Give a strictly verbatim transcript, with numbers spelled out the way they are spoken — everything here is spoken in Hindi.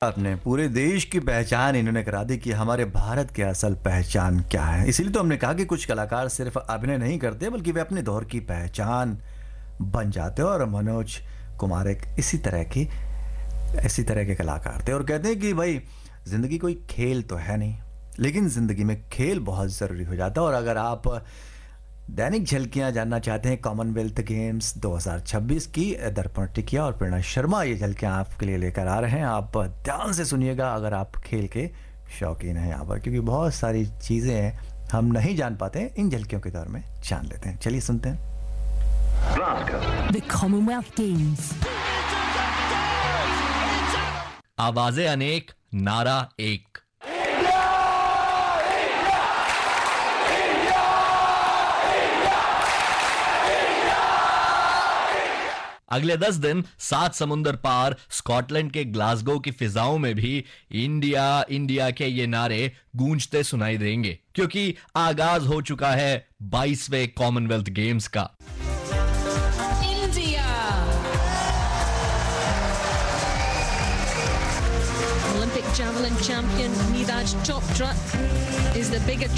आपने पूरे देश की पहचान इन्होंने करा दी कि हमारे भारत की असल पहचान क्या है। इसीलिए तो हमने कहा कि कुछ कलाकार सिर्फ अभिनय नहीं करते बल्कि वे अपने दौर की पहचान बन जाते हैं। और मनोज कुमार एक इसी तरह की इसी तरह के कलाकार थे। और कहते हैं कि भाई ज़िंदगी कोई खेल तो है नहीं, लेकिन ज़िंदगी में खेल बहुत ज़रूरी हो जाता है। और अगर आप दैनिक झलकियां जानना चाहते हैं कॉमनवेल्थ गेम्स दो हज़ार छब्बीस की, दर्पण टिकिया और प्रेरणा शर्मा ये झलकियां आपके लिए लेकर आ रहे हैं। आप ध्यान से सुनिएगा अगर आप खेल के शौकीन हैं यहाँ पर, क्योंकि बहुत सारी चीज़ें हम नहीं जान पाते हैं, इन झलकियों के दौर में जान लेते हैं। चलिए सुनते हैं। The Commonwealth Games. आवाजें अनेक, नारा एक। अगले दस दिन सात समुंदर पार स्कॉटलैंड के ग्लासगो की फिजाओं में भी इंडिया इंडिया के ये नारे गूंजते सुनाई देंगे, क्योंकि आगाज हो चुका है बाईसवें कॉमनवेल्थ गेम्स का। India. Olympic javelin champion Neeraj Chopra is the big